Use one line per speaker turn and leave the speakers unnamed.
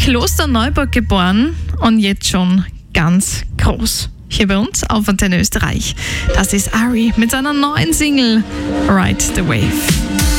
Klosterneuburg geboren und jetzt schon ganz groß. Hier bei uns auf Antenne Österreich. Das ist Ari mit seiner neuen Single Ride the Wave.